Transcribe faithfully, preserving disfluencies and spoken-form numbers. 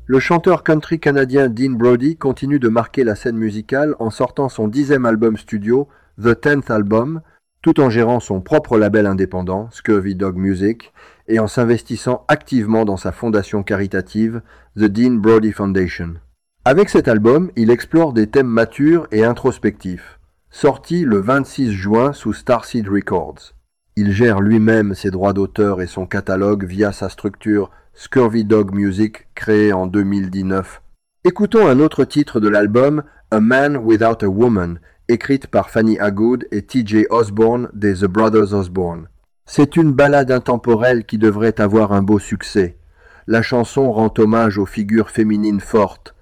Le chanteur country canadien Dean Brody continue de marquer la scène musicale en sortant son dixième album studio, The Tenth Album, tout en gérant son propre label indépendant, Scurvy Dog Music, et en s'investissant activement dans sa fondation caritative, The Dean Brody Foundation. Avec cet album, il explore des thèmes matures et introspectifs. Sorti le vingt-six juin sous Starseed Records. Il gère lui-même ses droits d'auteur et son catalogue via sa structure Scurvy Dog Music, créée en deux mille dix-neuf. Écoutons un autre titre de l'album, A Man Without a Woman, écrite par Fanny Agood et T J Osborne des The Brothers Osborne. C'est une ballade intemporelle qui devrait avoir un beau succès. La chanson rend hommage aux figures féminines fortes,